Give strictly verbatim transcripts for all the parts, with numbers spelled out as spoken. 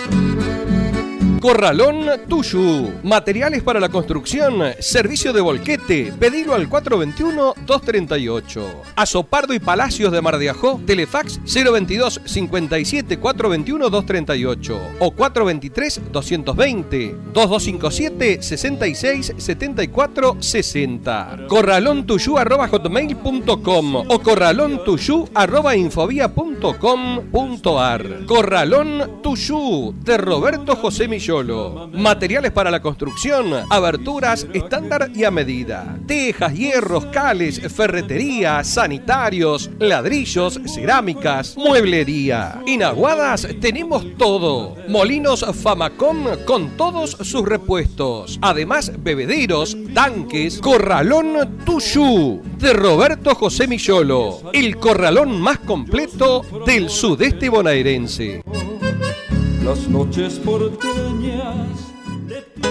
Corralón Tuyú. Materiales para la construcción. Servicio de volquete. Pedilo al cuatro dos uno, dos tres ocho. Azopardo y Palacios de Mar de Ajó. Telefax cero veintidós, cincuenta y siete, cuatrocientos veintiuno, doscientos treinta y ocho o cuatro veintitrés, doscientos veinte, dos dos cinco siete, sesenta y seis, setenta y cuatro, sesenta. corralontuyú arroba hotmail punto com o corralontuyú arroba infovía punto com punto ar. Corralón Tuyú de Roberto José Millón. Materiales para la construcción, aberturas estándar y a medida. Tejas, hierros, cales, ferretería, sanitarios, ladrillos, cerámicas, mueblería. En Aguadas tenemos todo. Molinos Famacom con todos sus repuestos. Además, bebederos, tanques. Corralón Tuyú de Roberto José Millolo. El corralón más completo del sudeste bonaerense. Las noches porteñas de ti.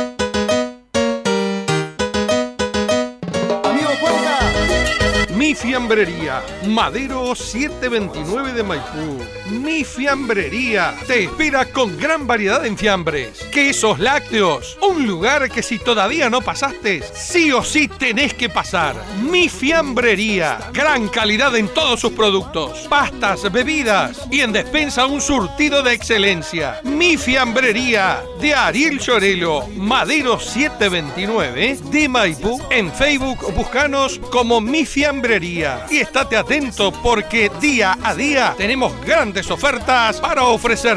Amigo Cuenca. Mi Fiambrería, Madero setecientos veintinueve de Maipú. Mi Fiambrería te espera con gran variedad en fiambres, quesos, lácteos. Un lugar que si todavía no pasaste, sí o sí tenés que pasar. Mi Fiambrería, gran calidad en todos sus productos, pastas, bebidas y en despensa un surtido de excelencia. Mi Fiambrería de Ariel Llorelo, Madero setecientos veintinueve de Maipú. En Facebook búscanos como Mi Fiambrería y estate atento porque día a día tenemos grandes ofertas para ofrecer.